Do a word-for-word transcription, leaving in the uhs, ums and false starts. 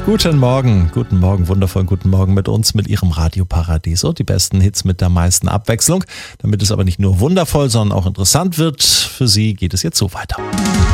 Guten Morgen, guten Morgen, wundervollen guten Morgen mit uns, mit Ihrem Radio Paradiso. Die besten Hits mit der meisten Abwechslung. Damit es aber nicht nur wundervoll, sondern auch interessant wird, für Sie geht es jetzt so weiter.